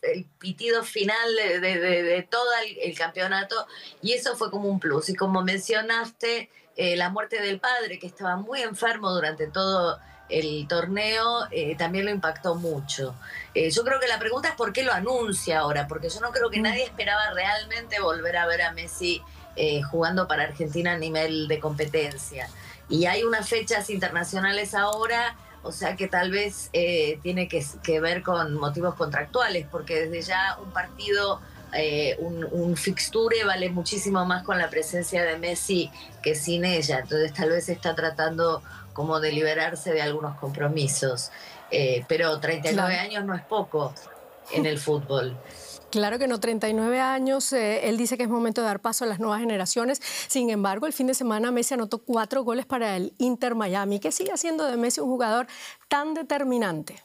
el pitido final de todo el campeonato, y eso fue como un plus. Y como mencionaste, la muerte del padre, que estaba muy enfermo durante todo el torneo, también lo impactó mucho. Yo creo que la pregunta es por qué lo anuncia ahora, porque yo no creo que nadie esperaba realmente volver a ver a Messi jugando para Argentina a nivel de competencia. Y hay unas fechas internacionales ahora, o sea que tal vez tiene que ver con motivos contractuales, porque desde ya un partido, un fixture vale muchísimo más con la presencia de Messi que sin ella. Entonces tal vez está tratando como de liberarse de algunos compromisos. Pero 39 Claro. años no es poco en el fútbol. Claro que no, 39 años, él dice que es momento de dar paso a las nuevas generaciones. Sin embargo, el fin de semana Messi anotó 4 goles para el Inter Miami. ¿Qué sigue haciendo de Messi un jugador tan determinante?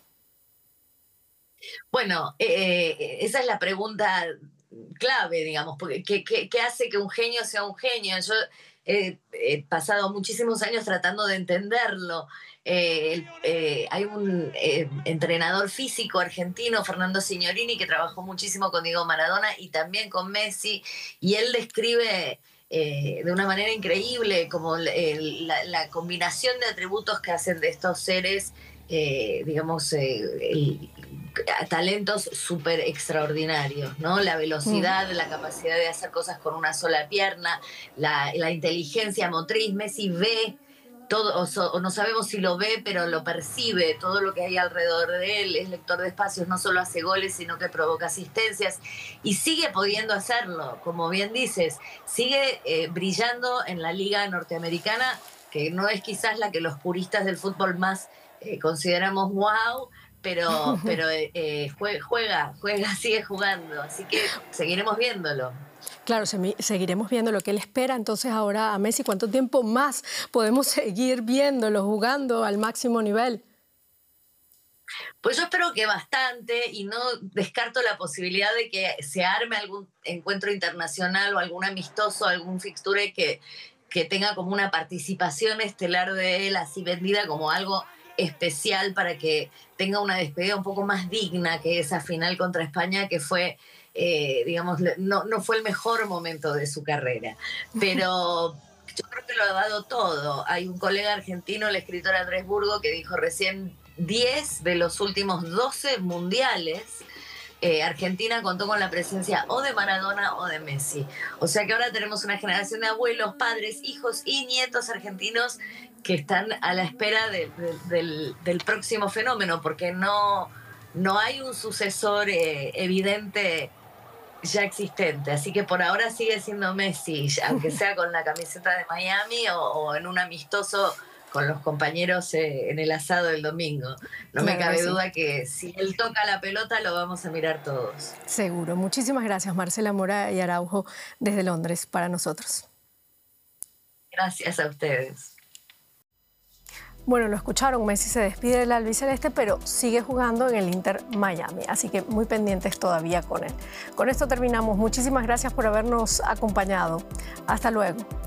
Bueno, esa es la pregunta clave, digamos, porque ¿qué hace que un genio sea un genio? Yo he pasado muchísimos años tratando de entenderlo. Hay un entrenador físico argentino, Fernando Signorini, que trabajó muchísimo con Diego Maradona y también con Messi, y él describe de una manera increíble como la combinación de atributos que hacen de estos seres, digamos, talentos súper extraordinarios, ¿no? La velocidad, la capacidad de hacer cosas con una sola pierna, la inteligencia motriz. Messi ve todo, o no sabemos si lo ve, pero lo percibe, todo lo que hay alrededor de él, es lector de espacios, no solo hace goles, sino que provoca asistencias, y sigue pudiendo hacerlo, como bien dices, sigue brillando en la liga norteamericana, que no es quizás la que los puristas del fútbol más consideramos wow, pero juega, sigue jugando, así que seguiremos viéndolo. Claro, seguiremos viendo lo que él espera. Entonces ahora a Messi, ¿cuánto tiempo más podemos seguir viéndolo jugando al máximo nivel? Pues yo espero que bastante, y no descarto la posibilidad de que se arme algún encuentro internacional o algún amistoso, algún fixture que tenga como una participación estelar de él, así vendida como algo especial, para que tenga una despedida un poco más digna que esa final contra España, que fue, digamos, no fue el mejor momento de su carrera. Pero yo creo que lo ha dado todo. Hay un colega argentino, el escritor Andrés Burgo, que dijo recién 10 de los últimos 12 mundiales, Argentina contó con la presencia o de Maradona o de Messi. O sea que ahora tenemos una generación de abuelos, padres, hijos y nietos argentinos que están a la espera del próximo fenómeno, porque no hay un sucesor evidente ya existente. Así que por ahora sigue siendo Messi, aunque sea con la camiseta de Miami o en un amistoso con los compañeros en el asado del domingo. No me Claro que cabe sí. duda que si él toca la pelota lo vamos a mirar todos. Seguro. Muchísimas gracias, Marcela Mora y Araujo, desde Londres, para nosotros. Gracias a ustedes. Bueno, lo escucharon, Messi se despide del albiceleste, pero sigue jugando en el Inter Miami, así que muy pendientes todavía con él. Con esto terminamos. Muchísimas gracias por habernos acompañado. Hasta luego.